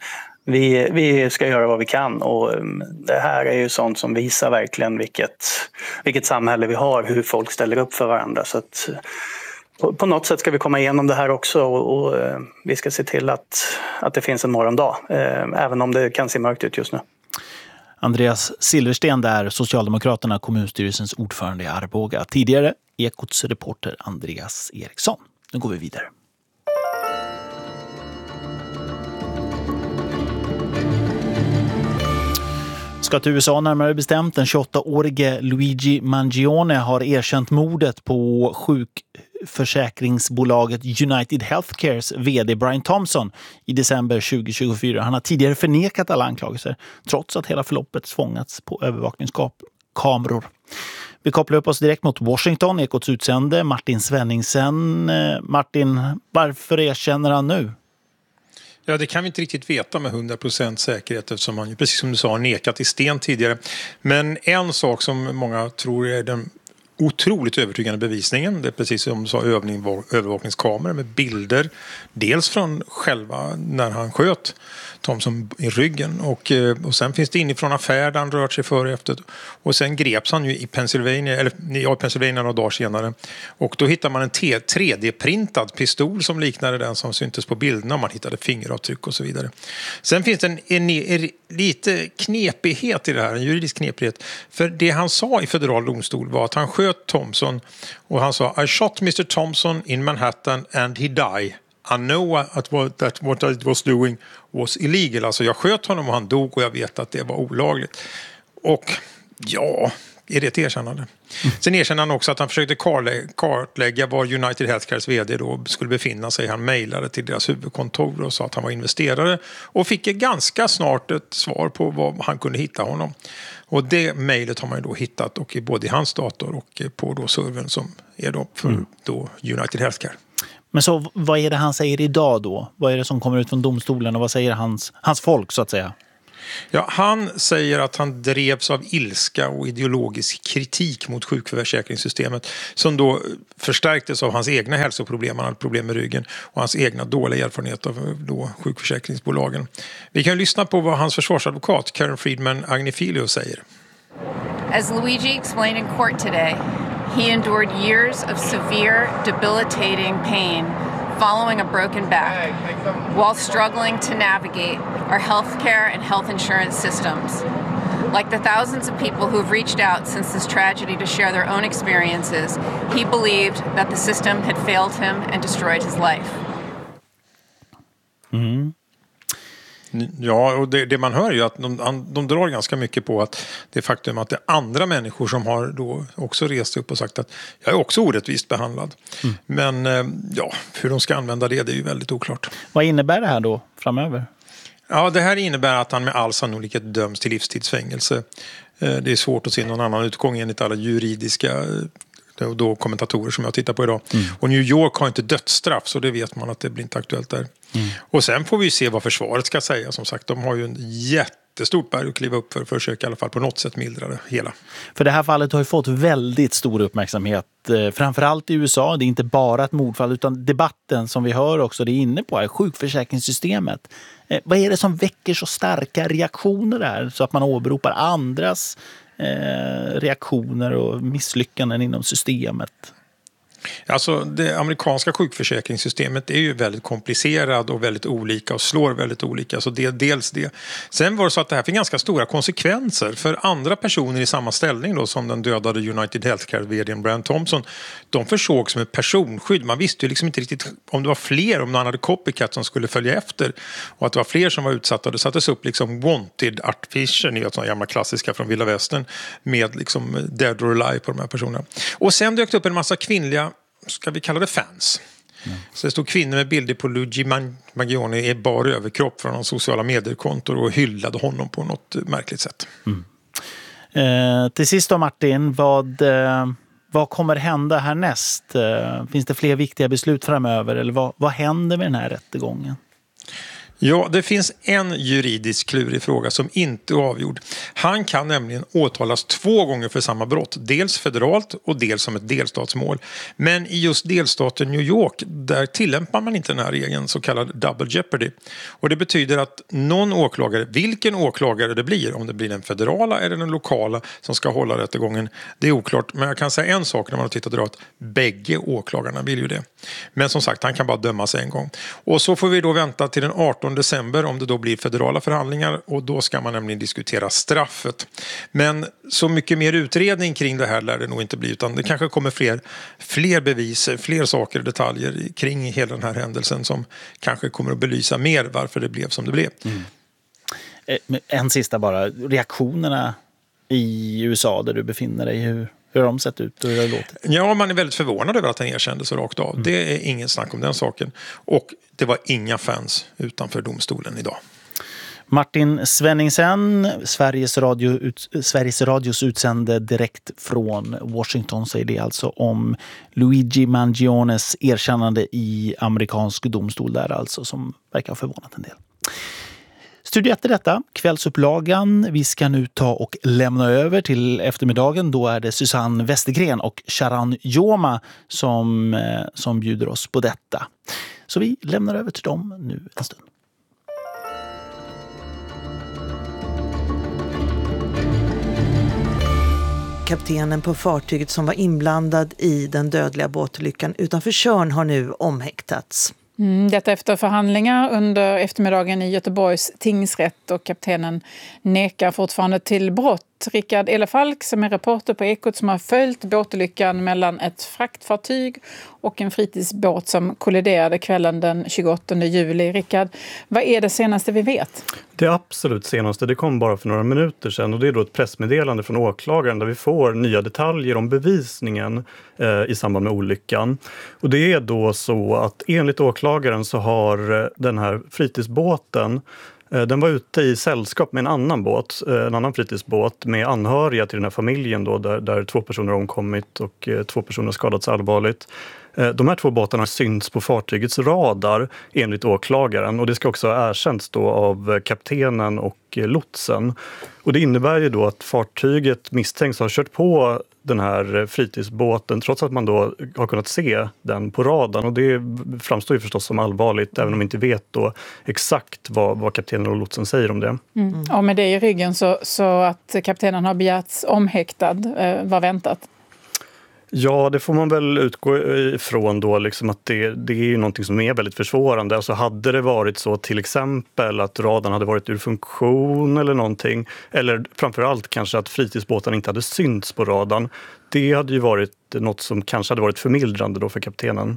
vi ska göra vad vi kan, och det här är ju sånt som visar verkligen vilket samhälle vi har, hur folk ställer upp för varandra. Så att på något sätt ska vi komma igenom det här också, och vi ska se till att det finns en morgondag, även om det kan se mörkt ut just nu. Andreas Silversten där, Socialdemokraterna, kommunstyrelsens ordförande i Arboga. Tidigare Ekots reporter Andreas Eriksson. Nu går vi vidare. Ska till USA närmare bestämt. Den 28-årige Luigi Mangione har erkänt mordet på sjukförsäkringsbolaget United Healthcares vd Brian Thompson i december 2024. Han har tidigare förnekat alla anklagelser, trots att hela förloppet fångats på övervakningskameror. Vi kopplar upp oss direkt mot Washington, Ekots utsände Martin Svenningsen. Martin, varför erkänner han nu? Ja, det kan vi inte riktigt veta med 100% säkerhet, eftersom han ju, precis som du sa, nekat i sten tidigare. Men en sak som många tror är den otroligt övertygande bevisningen, det är precis som du sa, övervakningskameror med bilder, dels från själva när han sköt Thompson i ryggen, och sen finns det inifrån affär där han rört sig före och efter, och sen greps han ju i Pennsylvania några dagar senare, och då hittar man en 3D-printad pistol som liknade den som syntes på bilderna, man hittade fingeravtryck och så vidare. Sen finns det en lite knepighet i det här, en juridisk knepighet, för det han sa i federal domstol var att han sköt Thompson, och han sa: I shot Mr. Thompson in Manhattan and he died. I know that what I was doing was illegal. Alltså jag sköt honom och han dog, och jag vet att det var olagligt. Och ja, är det ett erkännande? Sen erkände han också att han försökte kartlägga var United Healthcares vd då skulle befinna sig. Han mejlade till deras huvudkontor och sa att han var investerare, och fick ganska snart ett svar på var han kunde hitta honom. Och det mejlet har man ju då hittat, och både i hans dator och på då servern som är då för då United Healthcare. Men så vad är det han säger idag då? Vad är det som kommer ut från domstolen, och vad säger hans folk så att säga? Ja, han säger att han drevs av ilska och ideologisk kritik mot sjukförsäkringssystemet, som då förstärktes av hans egna hälsoproblem. Han hade problem med ryggen och hans egna dåliga erfarenhet av då sjukförsäkringsbolagen. Vi kan lyssna på vad hans försvarsadvokat Karen Friedman Agnifilio säger. As Luigi explained in court today, he endured years of severe, debilitating pain following a broken back while struggling to navigate our healthcare and health insurance systems. Like the thousands of people who've reached out since this tragedy to share their own experiences, he believed that the system had failed him and destroyed his life. Ja, och det man hör är ju att de drar ganska mycket på att det faktum att det är andra människor som har då också rest upp och sagt att jag är också orättvist behandlad. Men ja, hur de ska använda det är ju väldigt oklart. Vad innebär det här då framöver? Ja, det här innebär att han med all sannolikhet döms till livstidsfängelse. Det är svårt att se någon annan utgång enligt alla juridiska då kommentatorer som jag tittar på idag. Och New York har inte dödsstraff, så det vet man att det blir inte aktuellt där. Och sen får vi se vad försvaret ska säga. Som sagt, de har ju en jättestort berg att kliva upp för att försöka i alla fall på något sätt mildra det hela. För det här fallet har ju fått väldigt stor uppmärksamhet, framförallt i USA. Det är inte bara ett mordfall, utan debatten som vi hör också, det är inne på, är sjukförsäkringssystemet. Vad är det som väcker så starka reaktioner där, så att man åberopar andras reaktioner och misslyckanden inom systemet? Alltså det amerikanska sjukförsäkringssystemet är ju väldigt komplicerat och väldigt olika och slår väldigt olika, så det är dels det. Sen var det så att det här fick ganska stora konsekvenser för andra personer i samma ställning då, som den dödade United Healthcare-vdn Brian Thompson. De försågs med personskydd. Man visste ju liksom inte riktigt om det var fler, om någon hade copycat som skulle följa efter, och att det var fler som var utsatta. Det sattes upp liksom wanted-affischer, ni vet sådana gamla klassiska från Vilda Västern, med liksom dead or alive på de här personerna. Och sen dök det upp en massa kvinnliga, ska vi kalla det fans. Så det stod kvinnor med bilder på Luigi Mangione i bar överkropp från de sociala mediekontor och hyllade honom på något märkligt sätt. Till sist då Martin, vad kommer hända härnäst? Finns det fler viktiga beslut framöver, eller vad händer med den här rättegången? Ja, det finns en juridisk klurig fråga som inte är avgjord. Han kan nämligen åtalas 2 gånger för samma brott. Dels federalt och dels som ett delstatsmål. Men i just delstaten New York, där tillämpar man inte den här regeln, så kallad double jeopardy. Och det betyder att någon åklagare, vilken åklagare det blir, om det blir den federala eller den lokala som ska hålla rättegången, det är oklart. Men jag kan säga en sak när man har tittat idag, att bägge åklagarna vill ju det. Men som sagt, han kan bara dömas en gång. Och så får vi då vänta till den 18 december om det då blir federala förhandlingar, och då ska man nämligen diskutera straffet. Men så mycket mer utredning kring det här lär det nog inte bli, utan det kanske kommer fler bevis, fler saker, detaljer kring hela den här händelsen som kanske kommer att belysa mer varför det blev som det blev. En sista bara, reaktionerna i USA där du befinner dig, hur har de sett ut och hur har det låtit? Ja, man är väldigt förvånad över att han erkände så rakt av. Det är ingen snack om den saken. Och det var inga fans utanför domstolen idag. Martin Svenningsen, Sveriges Radios utsände direkt från Washington, säger det alltså om Luigi Mangiones erkännande i amerikansk domstol där alltså, som verkar ha förvånat en del. Studio 1 är detta, kvällsupplagan. Vi ska nu ta och lämna över till eftermiddagen. Då är det Susanne Westergren och Sharan Joma som bjuder oss på detta. Så vi lämnar över till dem nu en stund. Kaptenen på fartyget som var inblandad i den dödliga båtolyckan utanför Tjörn har nu omhäktats. Detta efter förhandlingar under eftermiddagen i Göteborgs tingsrätt, och kaptenen nekar fortfarande till brott. Rickard Elefalk, som är reporter på Ekot, som har följt båtolyckan mellan ett fraktfartyg och en fritidsbåt som kolliderade kvällen den 28 juli. Rickard, vad är det senaste vi vet? Det absolut senaste, det kom bara för några minuter sedan, och det är då ett pressmeddelande från åklagaren där vi får nya detaljer om bevisningen i samband med olyckan. Och det är då så att enligt åklagaren så har den här fritidsbåten, den var ute i sällskap med en annan fritidsbåt med anhöriga till den här familjen då, där 2 personer har omkommit och 2 personer skadats allvarligt. De här 2 båtarna syns på fartygets radar enligt åklagaren, och det ska också ha erkänts då av kaptenen och lotsen. Och det innebär ju då att fartyget misstänks ha kört på den här fritidsbåten trots att man då har kunnat se den på radarn, och det framstår ju förstås som allvarligt även om vi inte vet då exakt vad kaptenen och lotsen säger om det. Och med det i ryggen så att kaptenen har begärts omhäktad, var väntat? Ja, det får man väl utgå ifrån då, liksom att det är ju någonting som är väldigt försvårande. Alltså hade det varit så till exempel att radarn hade varit ur funktion eller någonting, eller framförallt kanske att fritidsbåten inte hade synts på radarn, det hade ju varit något som kanske hade varit förmildrande då för kaptenen.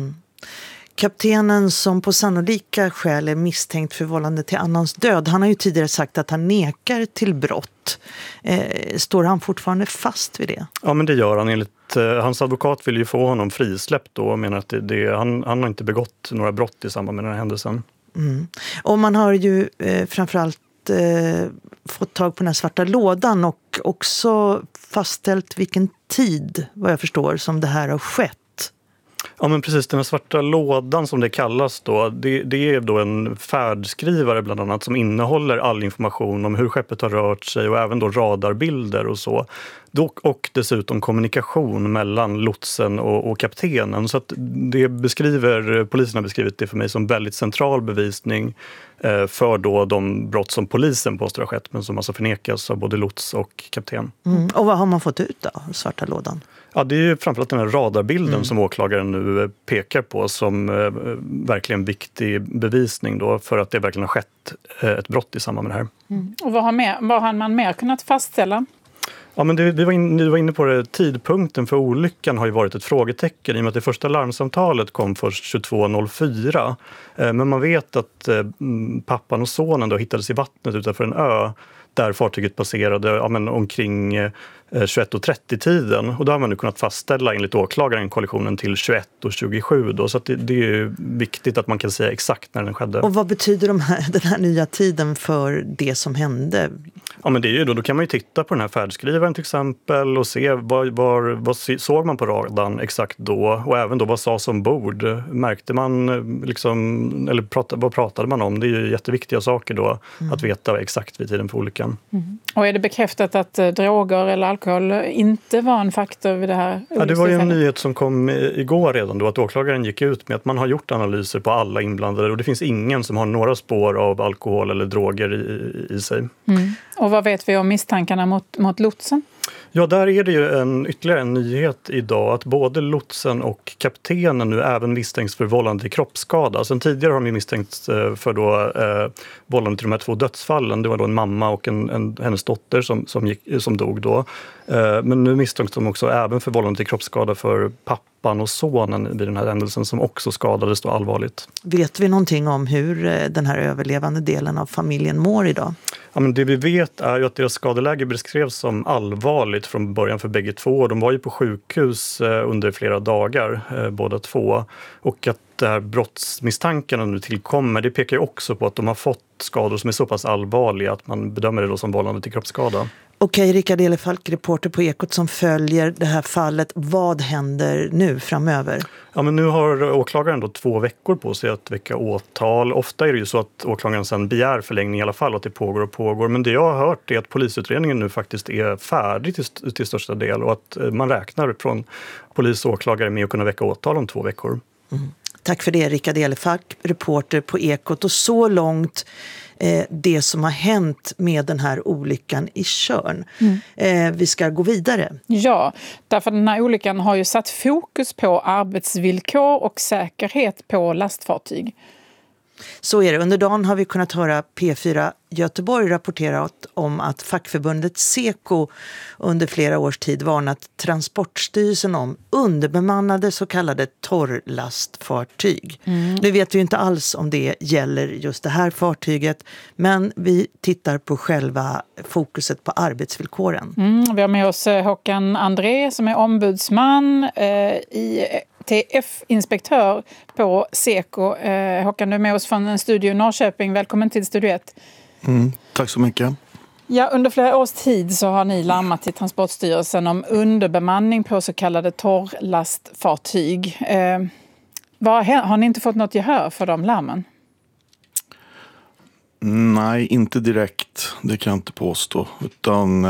Kaptenen, som på sannolika skäl är misstänkt för vållande till annans död, han har ju tidigare sagt att han nekar till brott. Står han fortfarande fast vid det? Ja, men det gör han. Enligt hans advokat vill ju få honom frisläppt då, och menar att han har inte begått några brott i samband med den här händelsen. Och man har ju framförallt fått tag på den här svarta lådan och också fastställt vilken tid, vad jag förstår, som det här har skett. Ja, men precis, den här svarta lådan som det kallas då, det är då en färdskrivare bland annat som innehåller all information om hur skeppet har rört sig och även då radarbilder och så. Och dessutom kommunikation mellan lotsen och kaptenen. Så att polisen har beskrivit det för mig som väldigt central bevisning för då de brott som polisen påstår har skett, men som alltså förnekas av både lots och kapten. Och vad har man fått ut då, svarta lådan? Ja, det är ju framförallt den här radarbilden som åklagaren nu pekar på som verkligen viktig bevisning då, för att det verkligen har skett ett brott i samband med det här. Och vad har man mer kunnat fastställa? Ja, men du var inne på det. Tidpunkten för olyckan har ju varit ett frågetecken i och med att det första larmsamtalet kom först 22.04. Men man vet att pappan och sonen då hittades i vattnet utanför en ö där fartyget passerade omkring 21:30-tiden. Och då har man nu kunnat fastställa enligt åklagaren kollisionen till 21:27 då. Så att det är ju viktigt att man kan säga exakt när den skedde. Och vad betyder den här nya tiden för det som hände? Ja, men det är ju då kan man ju titta på den här färdskrivaren till exempel och se vad såg man på radarn exakt då, och även då vad sades ombord. Märkte man liksom, eller vad pratade man om? Det är ju jätteviktiga saker då att veta exakt vid tiden för olyckan. Och är det bekräftat att droger eller alkohol inte var en faktor vid det här? Ja, det var ju en nyhet som kom igår redan då, att åklagaren gick ut med att man har gjort analyser på alla inblandade och det finns ingen som har några spår av alkohol eller droger i sig. Och vad vet vi om misstankarna mot lotsen? Ja, där är det ju ytterligare en nyhet idag att både lotsen och kaptenen nu även misstänks för vållande till kroppsskada. Sen tidigare har de misstänkts för vållande till de här 2 dödsfallen. Det var då en mamma och hennes dotter som dog då. Men nu misstänks de också även för vållande till kroppsskada för pappan och sonen vid den här händelsen som också skadades då allvarligt. Vet vi någonting om hur den här överlevande delen av familjen mår idag? Ja, men det vi vet är ju att deras skadeläge beskrevs som allvarligt från början för bägge två. De var ju på sjukhus under flera dagar, båda två. Och att det här brottsmisstankarna nu tillkommer, det pekar ju också på att de har fått skador som är så pass allvarliga att man bedömer det då som vållande till kroppsskada. Okej, Rickard Elefalk, reporter på Ekot som följer det här fallet. Vad händer nu framöver? Ja, men nu har åklagaren då 2 veckor på sig att väcka åtal. Ofta är det ju så att åklagaren sedan begär förlängning i alla fall och att det pågår och pågår. Men det jag har hört är att polisutredningen nu faktiskt är färdig till största del och att man räknar från polis och åklagare med att kunna väcka åtal om 2 veckor. Tack för det, Rickard Elefalk, reporter på Ekot. Och så långt det som har hänt med den här olyckan i Tjörn. Vi ska gå vidare. Ja, därför den här olyckan har ju satt fokus på arbetsvillkor och säkerhet på lastfartyg. Så är det. Under dagen har vi kunnat höra P4 Göteborg rapportera om att fackförbundet Seko under flera års tid varnat Transportstyrelsen om underbemannade så kallade torrlastfartyg. Nu vet vi inte alls om det gäller just det här fartyget, men vi tittar på själva fokuset på arbetsvillkoren. Vi har med oss Håkan André som är ombudsman i TF-inspektör på Seko. Håkan, du är med oss från en studio i Norrköping. Välkommen till Studio 1. Tack så mycket. Ja, under flera års tid så har ni larmat till Transportstyrelsen om underbemanning på så kallade torrlastfartyg. Har ni inte fått något gehör för de larmen? Nej, inte direkt. Det kan jag inte påstå. Utan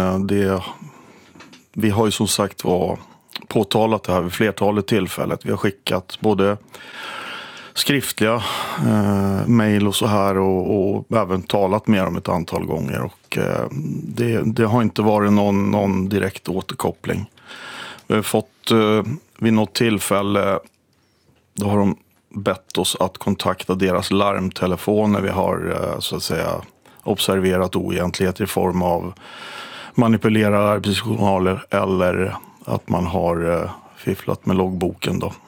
vi har ju som sagt påtalat det här vid flertalet tillfällen. Vi har skickat både skriftliga mejl och så här och även talat med dem ett antal gånger. Och det har inte varit någon direkt återkoppling. Vi har fått vid något tillfälle, då har de bett oss att kontakta deras larmtelefoner. Vi har så att säga observerat oegentligheter i form av manipulerade arbetsjournaler eller att man har fifflat med loggboken då.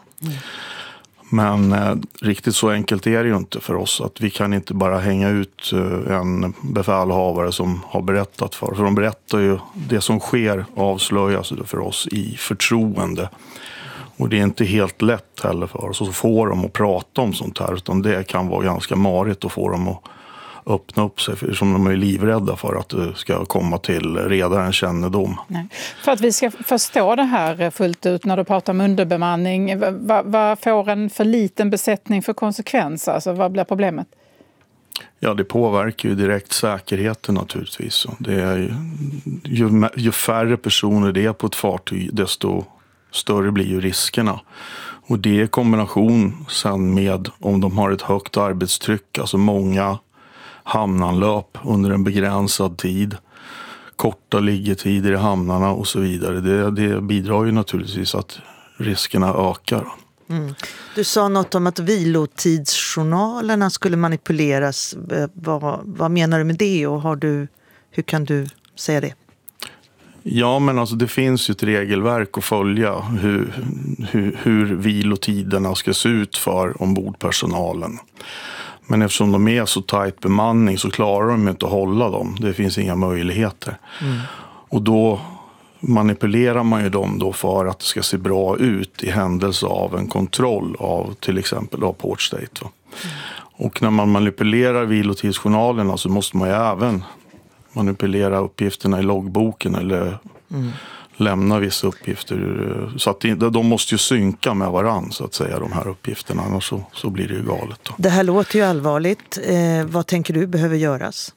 Men riktigt så enkelt är det ju inte för oss att vi kan inte bara hänga ut en befälhavare som har berättat för de berättar ju det som sker avslöjas för oss i förtroende. Och det är inte helt lätt heller för oss att få dem att prata om sånt här, utan det kan vara ganska marigt att få dem att öppna upp sig, för som de är livrädda för att det ska komma till redarens kännedom. Nej. För att vi ska förstå det här fullt ut när du pratar om underbemanning, vad får en för liten besättning för konsekvenser? Alltså, vad blir problemet? Ja, det påverkar ju direkt säkerheten naturligtvis. Det är ju färre personer det är på ett fartyg, desto större blir ju riskerna. Och det är i kombination sen med om de har ett högt arbetstryck, alltså många hamnanlöp under en begränsad tid, korta liggetider i hamnarna och så vidare. Det bidrar ju naturligtvis att riskerna ökar. Du sa något om att vilotidsjournalerna skulle manipuleras. Vad menar du med det och hur kan du säga det? Ja, men alltså det finns ju ett regelverk att följa hur vilotiderna ska se ut för ombordpersonalen. Men eftersom de är så tajt bemanning så klarar de inte att hålla dem. Det finns inga möjligheter. Och då manipulerar man ju dem då för att det ska se bra ut i händelse av en kontroll av till exempel av port state. Och när man manipulerar vilotidsjournalerna så måste man ju även manipulera uppgifterna i loggboken eller lämna vissa uppgifter. Så att de måste ju synka med varann så att säga, de här uppgifterna, annars så blir det ju galet. Då. Det här låter ju allvarligt. Vad tänker du behöver göras?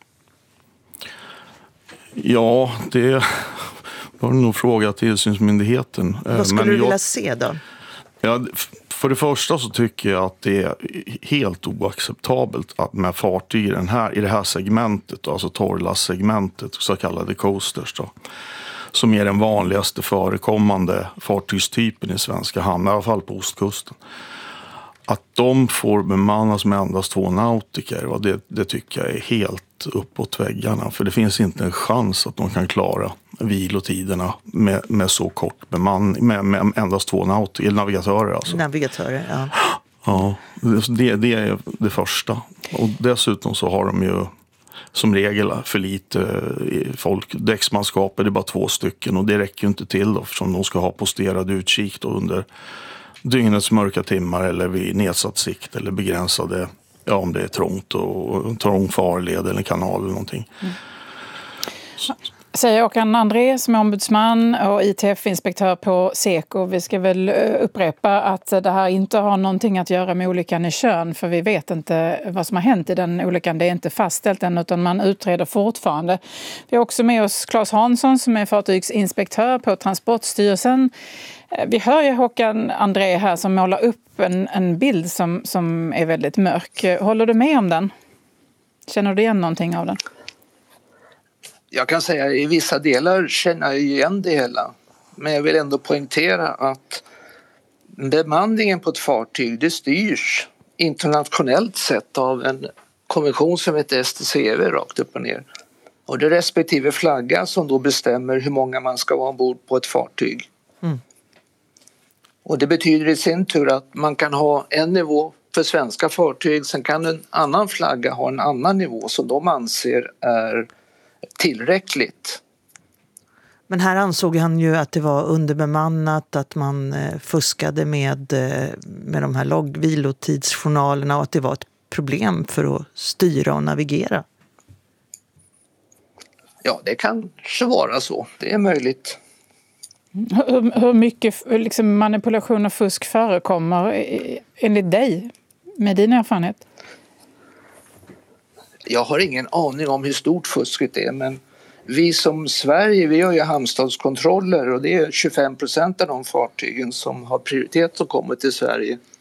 Ja, det var nog fråga tillsynsmyndigheten. Vad skulle du vilja se då? Ja, för det första så tycker jag att det är helt oacceptabelt att med fartyg i det här segmentet, alltså torrlastsegmentet, så kallade coasters då, som är den vanligaste förekommande fartygstypen i svenska hamnar, i alla fall på ostkusten. Att de får bemannas med endast 2 nautiker, det tycker jag är helt uppåt väggarna. För det finns inte en chans att de kan klara vilotiderna med så kort bemanning, med endast 2 navigatörer. Alltså. Navigatörer, ja. Ja, det är det första. Och dessutom så har de ju som regel för lite folk. Däcksmanskapet är bara 2 stycken och det räcker ju inte till då, eftersom de ska ha posterad utkik då under dygnets mörka timmar eller vid nedsatt sikt eller begränsade, ja om det är trångt och trång farled eller kanal eller någonting. Säger Håkan André som är ombudsman och ITF-inspektör på Seko. Vi ska väl upprepa att det här inte har någonting att göra med olyckan i Tjörn, för vi vet inte vad som har hänt i den olyckan. Det är inte fastställt än utan man utreder fortfarande. Vi har också med oss Claes Hansson som är fartygsinspektör på Transportstyrelsen. Vi hör ju Håkan André här som målar upp en bild som är väldigt mörk. Håller du med om den? Känner du igen någonting av den? Jag kan säga att i vissa delar känner jag igen det hela. Men jag vill ändå poängtera att bemanningen på ett fartyg, det styrs internationellt sett av en konvention som heter STCW rakt upp och ner. Och det är respektive flagga som då bestämmer hur många man ska vara ombord på ett fartyg. Och det betyder i sin tur att man kan ha en nivå för svenska fartyg, sen kan en annan flagga ha en annan nivå som de anser är tillräckligt. Men här ansåg han ju att det var underbemannat, att man fuskade med de här vilotidsjournalerna och att det var ett problem för att styra och navigera. Ja, det kanske vara så. Det är möjligt. Hur mycket liksom, manipulation och fusk förekommer enligt dig, med din erfarenhet? Jag har ingen aning om hur stort fusket är, men vi som Sverige, vi gör ju hamnstadskontroller och det är 25% av de fartygen som har prioritet att komma till Sverige.